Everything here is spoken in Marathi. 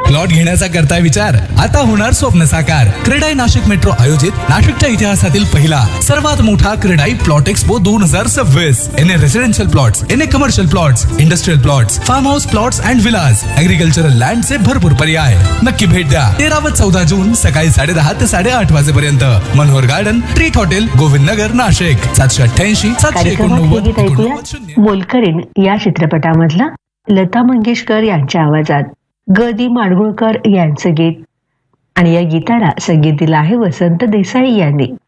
प्लॉट घेण्याचा करताय विचार? आता होणार स्वप्न साकार. क्रेडाई नाशिक मेट्रो आयोजित नाशिकच्या इतिहासातील पहिला सर्वात मोठा क्रेडाई प्लॉट एक्सपो 2026. एने रेसिडेन्शियल प्लॉट्स, एने commercial plots, industrial plots, form house plots and villas, agricultural लँडचे भरपूर पर्याय. नक्की भेट द्या. 13 व 14 जून सकाळी 10:30 ते 8:30 वाजेपर्यंत. Manohar garden, treat hotel, Govind Nagar, Nashik. 788 789 ऐकूया मोलकरीण या चित्रपटामधला लता मंगेशकर यांच्या आवाजात ग दी माडगुळकर यांचं गीत. आणि या गीताला संगीत दिलं आहे वसंत देसाई यांनी.